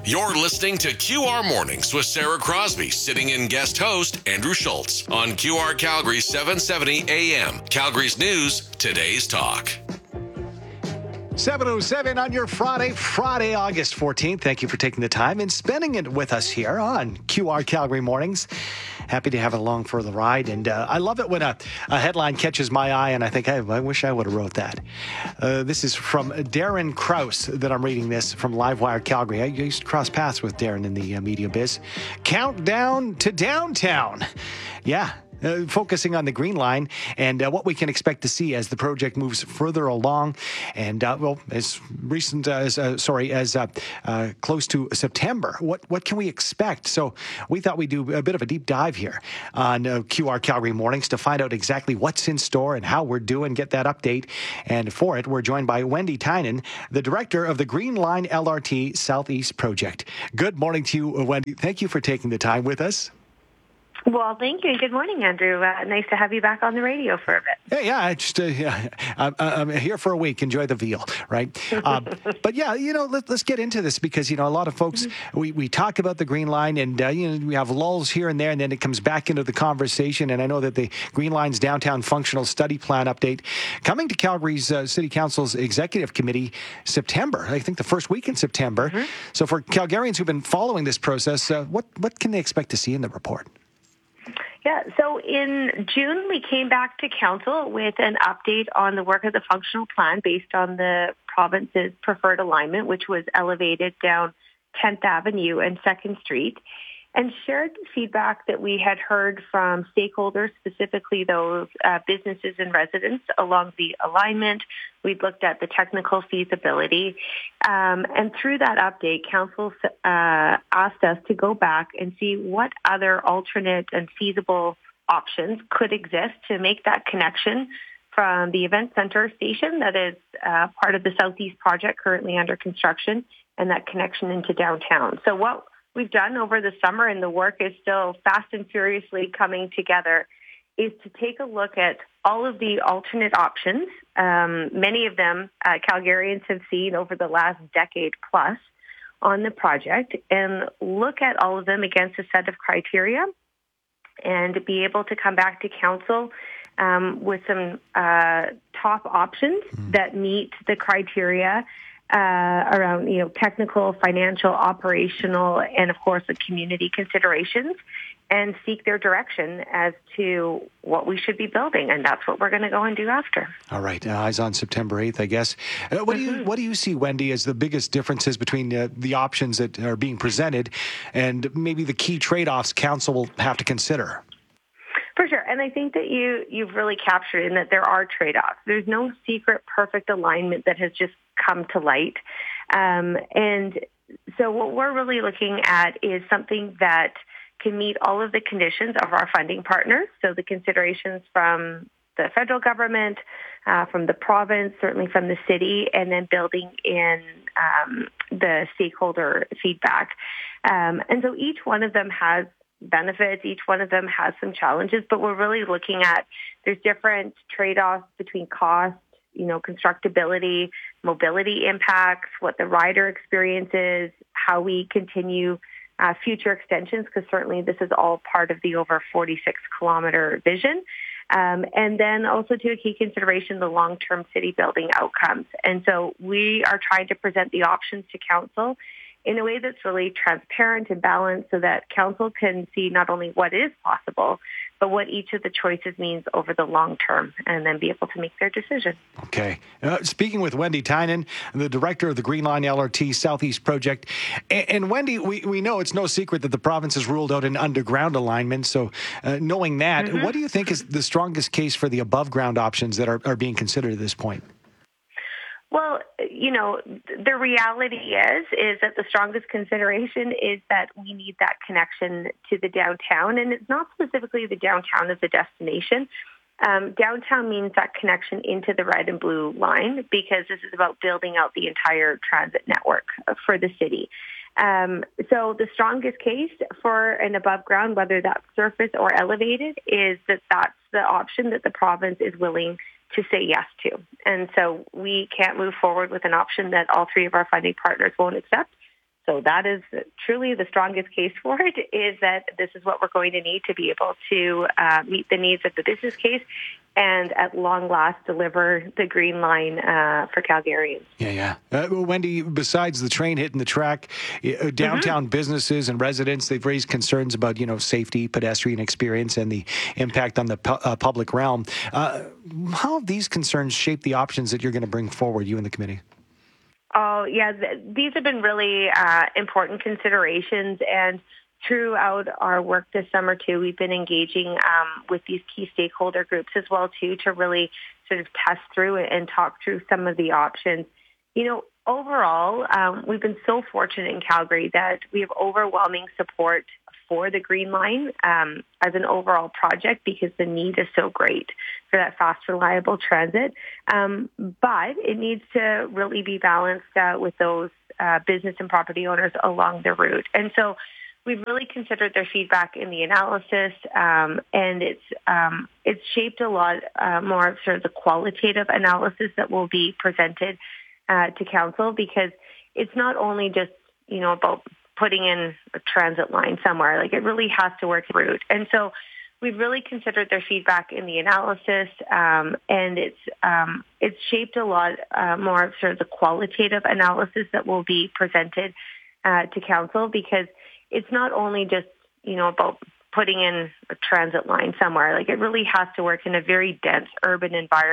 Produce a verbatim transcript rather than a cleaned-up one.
You're listening to Q R Mornings with Sarah Crosby, sitting in guest host Andrew Schultz on Q R Calgary seven seventy A M. Calgary's News, today's talk. seven oh seven on your Friday, Friday, August fourteenth. Thank you for taking the time and spending it with us here on Q R Calgary Mornings. Happy to have it along for the ride. And uh, I love it when a, a headline catches my eye and I think, hey, I wish I would have wrote that. Uh, this is from Darren Kraus that I'm reading this from Livewire Calgary. I used to cross paths with Darren in the uh, media biz. Countdown to downtown. Yeah. Uh, focusing on the Green Line and uh, what we can expect to see as the project moves further along, and uh, well, as recent as uh, sorry, as uh, uh, close to September. What what can we expect? So we thought we'd do a bit of a deep dive here on uh, Q R Calgary Mornings to find out exactly what's in store and how we're doing. Get that update, and for it, we're joined by Wendy Tynan, the director of the Green Line L R T Southeast Project. Good morning to you, Wendy. Thank you for taking the time with us. Well, thank you. Good morning, Andrew. Uh, nice to have you back on the radio for a bit. Yeah, yeah. I just, uh, yeah I'm, I'm here for a week. Enjoy the veal, right? Um, but yeah, you know, let, let's get into this because, you know, a lot of folks, mm-hmm. we, we talk about the Green Line and, uh, you know, we have lulls here and there, and then it comes back into the conversation. And I know that the Green Line's Downtown Functional Study Plan update coming to Calgary's uh, City Council's Executive Committee September, I think the first week in September. Mm-hmm. So for Calgarians who've been following this process, uh, what, what can they expect to see in the report? Yeah, so in June, we came back to Council with an update on the work of the functional plan based on the province's preferred alignment, which was elevated down tenth Avenue and second Street, and shared the feedback that we had heard from stakeholders, specifically those uh, businesses and residents along the alignment. We'd looked at the technical feasibility. Um, and through that update, Council uh, asked us to go back and see what other alternate and feasible options could exist to make that connection from the Event Centre station that is uh, part of the Southeast project currently under construction, and that connection into downtown. So what we've done over the summer, and the work is still fast and furiously coming together, is to take a look at all of the alternate options. Um, many of them uh, Calgarians have seen over the last decade plus on the project, and look at all of them against a set of criteria and be able to come back to Council um, with some uh, top options mm. that meet the criteria Uh, around, you know, technical, financial, operational, and of course the community considerations, and seek their direction as to what we should be building, and that's what we're going to go and do after. All right, uh, eyes on September eighth, I guess. Uh, what mm-hmm. do you what do you see, Wendy, as the biggest differences between uh, the options that are being presented, and maybe the key trade-offs Council will have to consider? For sure. And I think that you, you've really captured in that there are trade-offs. There's no secret perfect alignment that has just come to light. Um, and so what we're really looking at is something that can meet all of the conditions of our funding partners. So the considerations from the federal government, uh, from the province, certainly from the city, and then building in um, the stakeholder feedback. Um, and so each one of them has benefits. Each one of them has some challenges, but we're really looking at, there's different trade-offs between cost, you know, constructability, mobility impacts, what the rider experience is, how we continue uh, future extensions, because certainly this is all part of the over forty-six kilometer vision. Um, and then also to a key consideration, the long-term city building outcomes. And so we are trying to present the options to Council in a way that's really transparent and balanced so that Council can see not only what is possible, but what each of the choices means over the long term, and then be able to make their decision. Okay. Uh, speaking with Wendy Tynan, the director of the Green Line L R T Southeast Project. And, and Wendy, we, we know it's no secret that the province has ruled out an underground alignment. So uh, knowing that, mm-hmm. what do you think is the strongest case for the above ground options that are, are being considered at this point? Well, you know, the reality is, is that the strongest consideration is that we need that connection to the downtown. And it's not specifically the downtown as a destination. Um, downtown means that connection into the red and blue line, because this is about building out the entire transit network for the city. Um, so the strongest case for an above ground, whether that's surface or elevated, is that that's the option that the province is willing to say yes to. And so we can't move forward with an option that all three of our funding partners won't accept. So that is truly the strongest case for it, is that this is what we're going to need to be able to uh, meet the needs of the business case and at long last deliver the Green Line uh, for Calgarians. Yeah, yeah. Uh, well, Wendy, besides the train hitting the track, uh, downtown mm-hmm. businesses and residents, they've raised concerns about, you know, safety, pedestrian experience, and the impact on the pu- uh, public realm. Uh, how have these concerns shaped the options that you're going to bring forward, you and the committee? Oh, yeah. Th- these have been really uh, important considerations, and throughout our work this summer, too, we've been engaging um, with these key stakeholder groups as well, too, to really sort of test through and talk through some of the options. You know, overall, um, we've been so fortunate in Calgary that we have overwhelming support for the Green Line um, as an overall project because the need is so great for that fast, reliable transit. Um, but it needs to really be balanced uh, with those uh, business and property owners along the route. And so we've really considered their feedback in the analysis, um, and it's um, it's shaped a lot uh, more of sort of the qualitative analysis that will be presented uh, to council, because it's not only just, you know, about putting in a transit line somewhere. Like, it really has to work route. And so we've really considered their feedback in the analysis, um, and it's um, it's shaped a lot uh, more of sort of the qualitative analysis that will be presented uh, to council, because it's not only just, you know, about putting in a transit line somewhere. Like, it really has to work in a very dense urban environment.